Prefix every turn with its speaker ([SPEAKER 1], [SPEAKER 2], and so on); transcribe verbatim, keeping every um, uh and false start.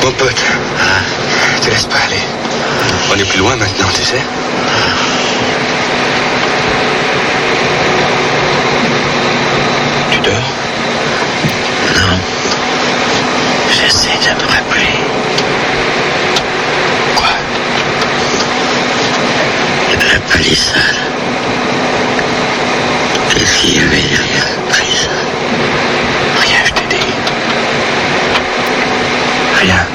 [SPEAKER 1] Mon pote,
[SPEAKER 2] Ah,
[SPEAKER 1] te laisse pas aller. On est plus loin maintenant, tu sais. Tu dors?
[SPEAKER 2] non. J'essaie de me rappeler.
[SPEAKER 1] Quoi?
[SPEAKER 2] La palissade. Qu'est-ce qu'il y avait derrière la palissade?
[SPEAKER 1] Rien, je t'ai dit. Rien.